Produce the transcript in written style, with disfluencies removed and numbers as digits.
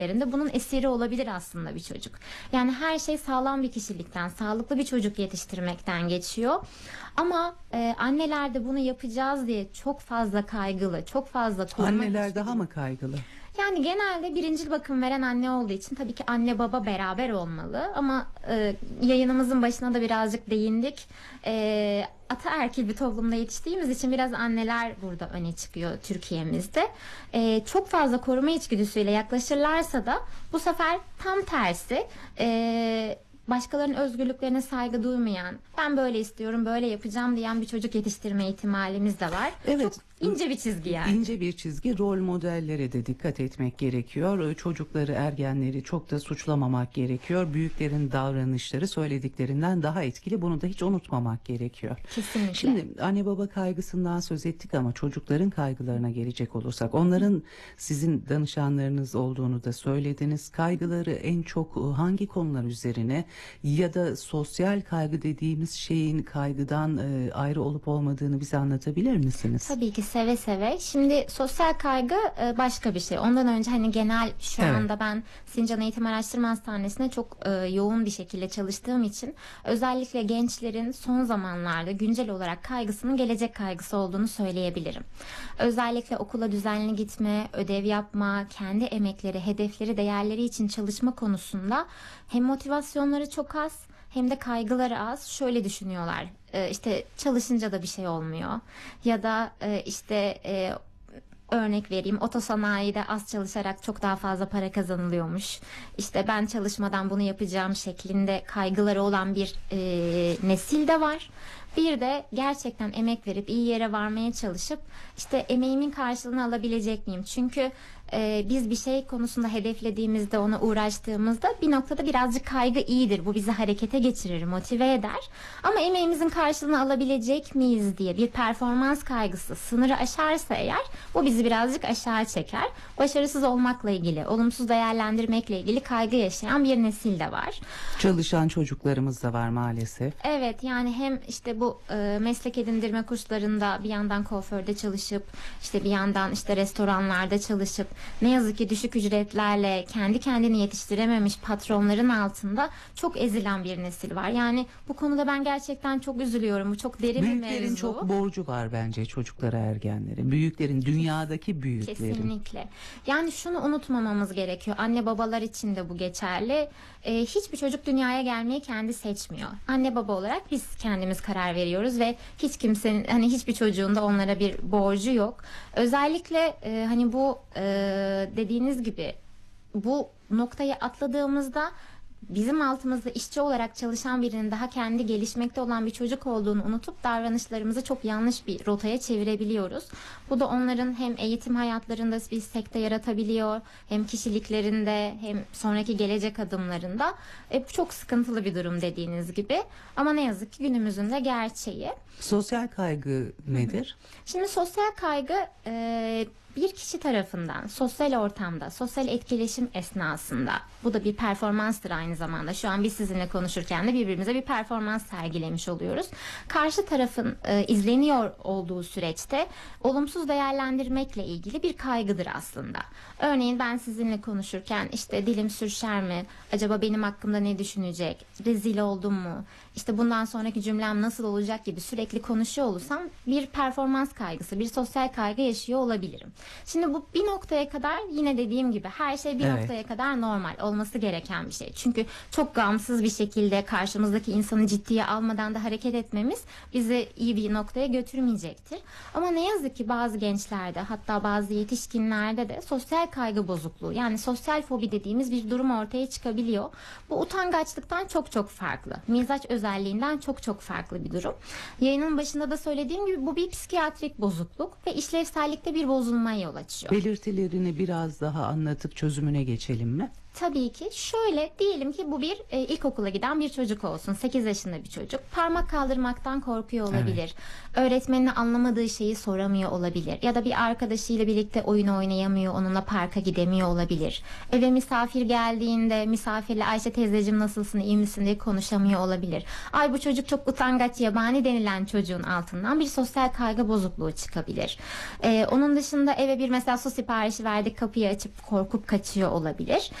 bunun esiri olabilir aslında bir çocuk. Yani her şey sağlam bir kişilikten, sağlıklı bir çocuk yetiştirmekten geçiyor. Ama anneler de bunu yapacağız diye çok fazla kaygılı, çok fazla koruma Anneler içgüdülü. daha mı kaygılı? Yani genelde birincil bakım veren anne olduğu için tabii ki anne baba beraber olmalı. Ama yayınımızın başına da birazcık değindik. Ataerkil bir toplumda yetiştiğimiz için biraz anneler burada öne çıkıyor Türkiye'mizde. Çok fazla koruma içgüdüsüyle yaklaşırlarsa da bu sefer tam tersi... başkalarının özgürlüklerine saygı duymayan, ben böyle istiyorum, böyle yapacağım diyen bir çocuk yetiştirme ihtimalimiz de var. Evet. Çok ince bir çizgi yani. İnce bir çizgi. Rol modellere de dikkat etmek gerekiyor. Çocukları, ergenleri çok da suçlamamak gerekiyor. Büyüklerin davranışları söylediklerinden daha etkili. Bunu da hiç unutmamak gerekiyor. Kesinlikle. Şimdi anne baba kaygısından söz ettik ama çocukların kaygılarına gelecek olursak, onların sizin danışanlarınız olduğunu da söylediniz. Kaygıları en çok hangi konular üzerine, ya da sosyal kaygı dediğimiz şeyin kaygıdan ayrı olup olmadığını bize anlatabilir misiniz? Tabii ki seve seve. Şimdi sosyal kaygı başka bir şey. Ondan önce hani genel şu Evet. anda ben Sincan Eğitim Araştırma Hastanesi'nde çok yoğun bir şekilde çalıştığım için özellikle gençlerin son zamanlarda güncel olarak kaygısının gelecek kaygısı olduğunu söyleyebilirim. Özellikle okula düzenli gitme, ödev yapma, kendi emekleri, hedefleri, değerleri için çalışma konusunda hem motivasyonları çok az hem de kaygıları az. Şöyle düşünüyorlar. İşte çalışınca da bir şey olmuyor. Ya da örnek vereyim, otosanayide az çalışarak çok daha fazla para kazanılıyormuş. İşte ben çalışmadan bunu yapacağım şeklinde kaygıları olan bir nesil de var. Bir de gerçekten emek verip iyi yere varmaya çalışıp işte emeğimin karşılığını alabilecek miyim? Çünkü biz bir şey konusunda hedeflediğimizde, ona uğraştığımızda bir noktada birazcık kaygı iyidir. Bu bizi harekete geçirir, motive eder. Ama emeğimizin karşılığını alabilecek miyiz diye bir performans kaygısı sınırı aşarsa eğer, bu bizi birazcık aşağı çeker. Başarısız olmakla ilgili, olumsuz değerlendirmekle ilgili kaygı yaşayan bir nesil de var. Çalışan çocuklarımız da var maalesef. Evet, yani hem işte bu meslek edindirme kurslarında bir yandan kuaförde çalışıp, işte bir yandan işte restoranlarda çalışıp, ne yazık ki düşük ücretlerle kendi kendini yetiştirememiş patronların altında çok ezilen bir nesil var. Yani bu konuda ben gerçekten çok üzülüyorum. Bu çok derin bir Büyüklerin mevzu. çok borcu var bence çocuklara, ergenlerin. Büyüklerin, dünyadaki büyüklerin. Kesinlikle. Yani şunu unutmamamız gerekiyor. Anne babalar için de bu geçerli. Hiçbir çocuk dünyaya gelmeyi kendi seçmiyor. Anne baba olarak biz kendimiz karar veriyoruz ve hiç kimsenin, hani hiçbir çocuğun da onlara bir borcu yok. Özellikle hani bu dediğiniz gibi bu noktayı atladığımızda bizim altımızda işçi olarak çalışan birinin daha kendi gelişmekte olan bir çocuk olduğunu unutup davranışlarımızı çok yanlış bir rotaya çevirebiliyoruz. Bu da onların hem eğitim hayatlarında bir sekte yaratabiliyor, hem kişiliklerinde, hem sonraki gelecek adımlarında. Bu çok sıkıntılı bir durum dediğiniz gibi. Ama ne yazık ki günümüzün de gerçeği. Sosyal kaygı nedir? Şimdi sosyal kaygı bir kişi tarafından sosyal ortamda, sosyal etkileşim esnasında, bu da bir performanstır aynı zamanda. Şu an biz sizinle konuşurken de birbirimize bir performans sergilemiş oluyoruz. Karşı tarafın izleniyor olduğu süreçte olumsuz değerlendirmekle ilgili bir kaygıdır aslında. Örneğin ben sizinle konuşurken işte dilim sürçer mi? Acaba benim hakkımda ne düşünecek? Rezil oldum mu? İşte bundan sonraki cümlem nasıl olacak gibi sürekli konuşuyor olursam bir performans kaygısı, bir sosyal kaygı yaşıyor olabilirim. Şimdi bu bir noktaya kadar, yine dediğim gibi, her şey bir noktaya kadar normal olması gereken bir şey. Çünkü çok gamsız bir şekilde karşımızdaki insanı ciddiye almadan da hareket etmemiz bizi iyi bir noktaya götürmeyecektir. Ama ne yazık ki bazı gençlerde, hatta bazı yetişkinlerde de sosyal kaygı bozukluğu, yani sosyal fobi dediğimiz bir durum ortaya çıkabiliyor. Bu utangaçlıktan çok çok farklı. Mizaç özelliğinden çok çok farklı bir durum. Yayının başında da söylediğim gibi bu bir psikiyatrik bozukluk ve işlevsellikte bir bozulmaya yol açıyor. Belirtilerini biraz daha anlatıp çözümüne geçelim mi? Tabii ki. Şöyle diyelim ki bu bir ilkokula giden bir çocuk olsun. 8 yaşında bir çocuk. Parmak kaldırmaktan korkuyor olabilir. Öğretmenine anlamadığı şeyi soramıyor olabilir. Ya da bir arkadaşıyla birlikte oyun oynayamıyor, onunla parka gidemiyor olabilir. Eve misafir geldiğinde misafirle Ayşe teyzeciğim nasılsın, iyi misin diye konuşamıyor olabilir. Ay bu çocuk çok utangaç, yabani denilen çocuğun altından bir sosyal kaygı bozukluğu çıkabilir. Onun dışında eve bir mesela su siparişi verdik, kapıyı açıp korkup kaçıyor olabilir.